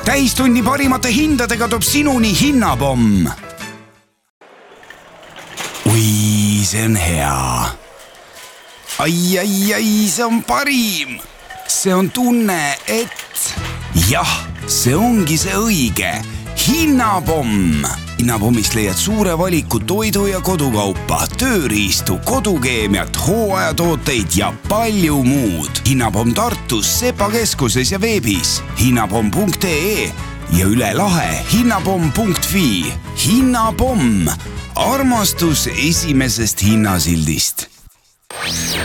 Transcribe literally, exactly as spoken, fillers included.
täistunni parimate hindadega toob sinuni Hinnapomm. Ui, see on hea. Ai, ai, ai, see on parim. See on tunne, et jah, see ongi see õige. Hinnapomm. Hinnapommist leiad suure valiku toidu ja kodukaupa, tööriistu, kodukeemiat, hooajatooteid ja palju muud. Hinnapomm Tartus, Sepa keskuses ja veebis hinnapomm punkt ee ja üle lahe hinnapomm punkt fi. Hinnapomm. Armastus esimesest hinnasildist.